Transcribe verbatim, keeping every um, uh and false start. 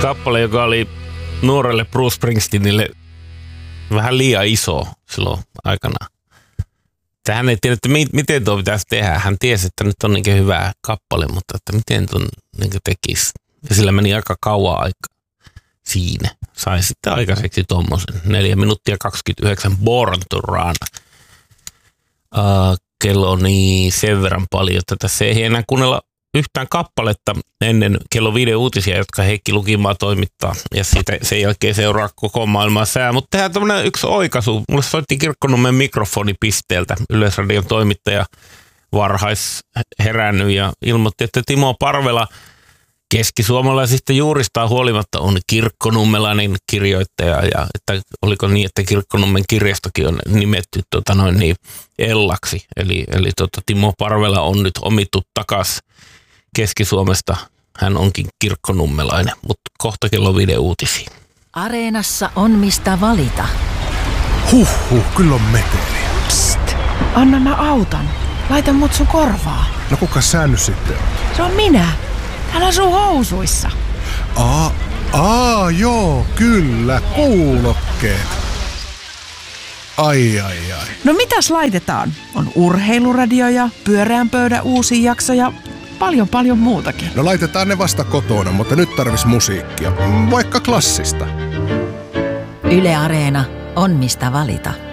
kappale, joka oli nuorelle Bruce Springsteenille vähän liian iso silloin aikanaan. Hän ei tiedä, että miten tuo pitäisi tehdä. Hän tiesi, että nyt on niin hyvä kappale, mutta että miten tuon niin tekisi. Ja sillä meni aika kauan aikaa siinä. Sai sitten aikaiseksi tuommoisen neljä minuuttia kaksikymmentäyhdeksän Born to Run. Uh, kello on niin sen verran paljon, että tässä ei enää kuunnella yhtään kappaletta ennen kello viiden uutisia, jotka Heikki Lukimaa toimittaa. Ja siitä sen jälkeen seuraa koko maailman sää. Mutta tehdään tämmöinen yksi oikaisu. Mulle soitti Kirkkonummen mikrofonipisteeltä Yleisradion toimittaja varhais herännyt ja ilmoitti, että Timo Parvela keskisuomalaisista juuristaan huolimatta on kirkkonummelainen kirjoittaja ja että oliko niin, että Kirkkonummen kirjastokin on nimetty tota noin niin Ellaksi. Eli, eli tota, Timo Parvela on nyt omittu takas Keski-Suomesta. Hän onkin kirkkonummelainen, mutta kohta kello viiden uutisiin. Areenassa on mistä valita. Huhhuh, kyllä on meteliä. Psst, anna mä autan. Laita mut sun korvaa. No kuka sä nyt sitten on? Se on minä. Täällä on sun housuissa. Aa, aa, joo, kyllä, kuulokkeet. Ai, ai, ai. No mitäs laitetaan? On urheiluradio ja pyöreän pöydän uusi jakso ja paljon paljon muutakin. No laitetaan ne vasta kotona, mutta nyt tarvis musiikkia. Vaikka klassista. Yle Areena on mistä valita.